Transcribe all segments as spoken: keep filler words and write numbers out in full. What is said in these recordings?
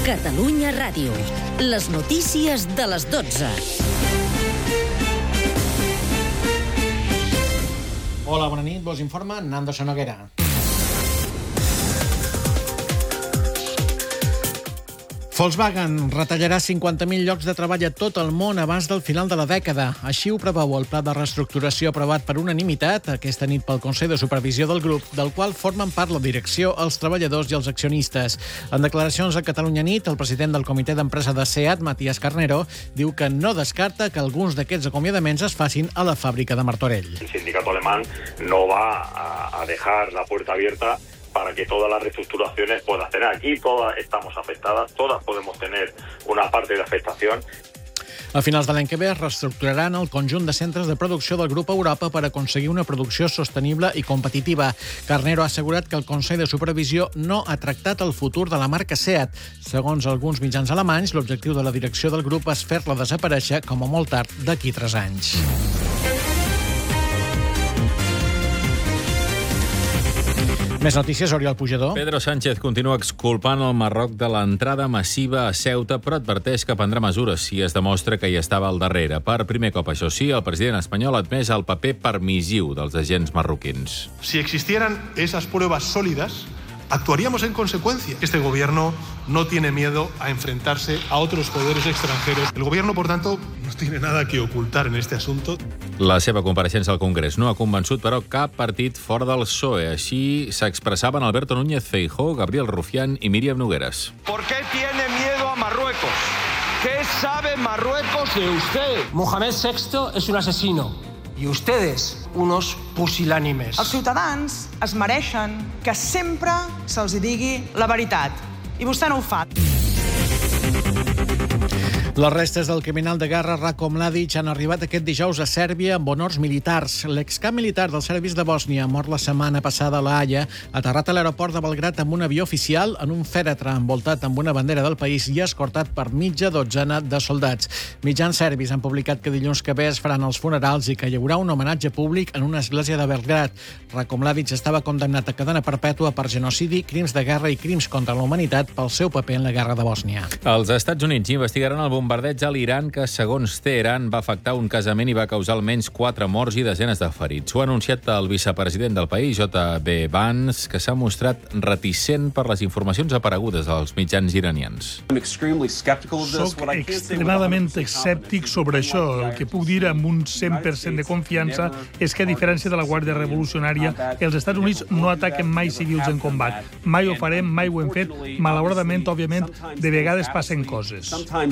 Catalunya Ràdio. Les notícies de les dotze. Hola, bona nit. Vos informa Nando Sonoguera. Volkswagen retallarà cinquanta mil llocs de treball a tot el món abans del final de la dècada. Així ho preveu el pla de reestructuració aprovat per unanimitat aquesta nit pel Consell de Supervisió del grup, del qual formen part la direcció, els treballadors i els accionistes. En declaracions a Catalunya Nit, el president del comitè d'empresa de SEAT, Matías Carnero, diu que no descarta que alguns d'aquests acomiadaments es facin a la fàbrica de Martorell. El sindicato alemán no va a dejar la puerta abierta para que todas las reestructuraciones puedan tener. Aquí todas estamos afectadas, todas podemos tener una parte de afectación. A finals de l'any que ve es reestructuraran el conjunt de centres de producció del grup a Europa per aconseguir una producció sostenible i competitiva. Carnero ha assegurat que el Consell de Supervisió no ha tractat el futur de la marca SEAT. Segons alguns mitjans alemanys, l'objectiu de la direcció del grup és fer-la desaparèixer com a molt tard d'aquí tres anys. Més notícies, Oriol Pujador. Pedro Sánchez continua exculpant el Marroc de l'entrada massiva a Ceuta, però adverteix que prendrà mesures si es demostra que hi estava al darrere. Per primer cop, això sí, el president espanyol ha admès el paper permissiu dels agents marroquins. Si existieran esas pruebas sólidas, actuaríamos en consecuencia. Este gobierno no tiene miedo a enfrentarse a otros poderes extranjeros. El gobierno, por tanto, no tiene nada que ocultar en este asunto. La seva compareixença al Congrés no ha convençut, però, cap partit fora del P S O E. Així s'expressaven Alberto Núñez Feijóo, Gabriel Rufián i Míriam Nogueras. ¿Por qué tiene miedo a Marruecos? ¿Qué sabe Marruecos de usted? Mohamed sexto es un asesino. I ustedes, unos pusilánimes. Els ciutadans es mereixen que sempre se'ls digui la veritat. I vostè no ho fa. Les restes del criminal de guerra Ratko Mladic han arribat aquest dijous a Sèrbia amb honors militars. L'excap militar del servis de Bòsnia, mort la setmana passada a La Haia, ha aterrat a l'aeroport de Belgrad amb un avió oficial en un fèretre envoltat amb una bandera del país i escortat per mitja dotzena de soldats. Mitjans serbis han publicat que dilluns que ve es faran els funerals i que hi haurà un homenatge públic en una església de Belgrad. Ratko Mladic estava condemnat a cadena perpètua per genocidi, crims de guerra i crims contra la humanitat pel seu paper en la guerra de Bòsnia. Els Estats Units investigaran el bombardeig a l'Iran que, segons Teheran, va afectar un casament i va causar almenys quatre morts i desenes de ferits. Ho ha anunciat el vicepresident del país, J B Vance, que s'ha mostrat reticent per les informacions aparegudes als mitjans iranians. Soc extremadament escèptic sobre això. El que puc dir amb un cent per cent de confiança és que, a diferència de la Guàrdia Revolucionària, els Estats Units no ataquen mai civils en combat. Mai ho farem, mai ho hem fet. Malauradament, òbviament, de vegades passen coses.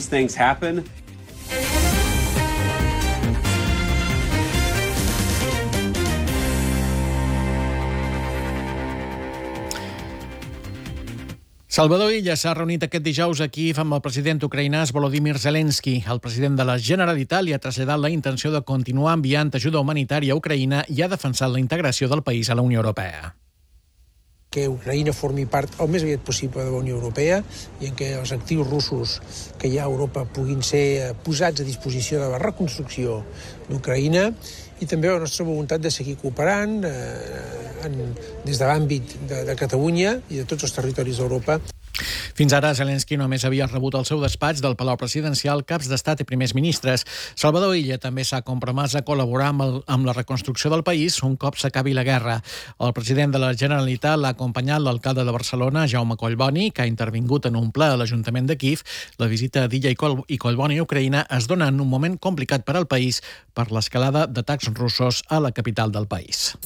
Salvador Illa s'ha reunit aquest dijous a Kíev amb el president ucraïnès Volodymyr Zelensky. El president de la Generalitat li ha traslladat la intenció de continuar enviant ajuda humanitària a Ucraïna i ha defensat la integració del país a la Unió Europea. Que Ucraïna formi part el més aviat possible de la Unió Europea i en què els actius russos que hi ha a Europa puguin ser posats a disposició de la reconstrucció d'Ucraïna i també la nostra voluntat de seguir cooperant eh, en, des de l'àmbit de, de Catalunya i de tots els territoris d'Europa. Fins ara, Zelensky només havia rebut al seu despatx del Palau Presidencial caps d'estat i primers ministres. Salvador Illa també s'ha compromès a col·laborar amb, el, amb la reconstrucció del país un cop s'acabi la guerra. El president de la Generalitat l'ha acompanyat l'alcalde de Barcelona, Jaume Collboni, que ha intervingut en un ple a l'Ajuntament de Kíev. La visita d'Illa i, Col i Collboni a Ucraïna es dona en un moment complicat per al país per l'escalada d'atacs russos a la capital del país.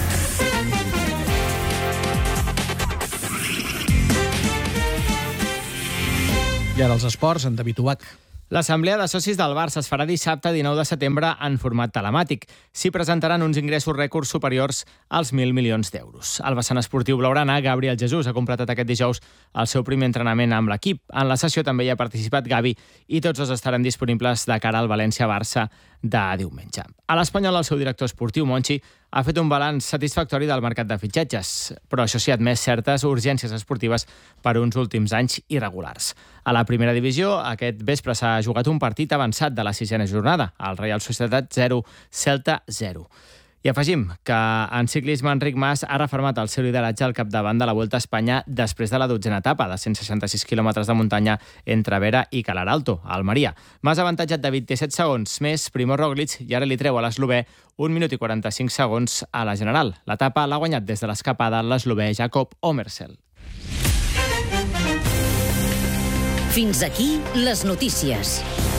I ara els esports, en David Ubach. L'assemblea de socis del Barça es farà dissabte dinou de setembre en format telemàtic. S'hi presentaran uns ingressos rècords superiors als mil milions d'euros. El vessant esportiu blaugrana, Gabriel Jesús, ha completat aquest dijous el seu primer entrenament amb l'equip. En la sessió també hi ha participat Gavi i tots dos estaran disponibles de cara al València-Barça de diumenge. A l'Espanyol, el seu director esportiu, Monchi, ha fet un balanç satisfactori del mercat de fitxatges, però això sí, ha admès certes urgències esportives per uns últims anys irregulars. A la primera divisió, aquest vespre s'ha jugat un partit avançat de la sisena jornada, el Real Societat zero, Celta zero. I afegim que en ciclisme Enric Mas ha refermat el seu lideratge al capdavant de la Volta a Espanya després de la dotzena etapa de cent seixanta-sis quilòmetres de muntanya entre Vera i Calaralto, a Almeria. Mas ha avantatjat de vint-i-set segons més Primož Roglič i ara li treu a l'eslovè un minut i quaranta-cinc segons a la general. L'etapa l'ha guanyat des de l'escapada l'eslovè Jakob Omersel. Fins aquí les notícies.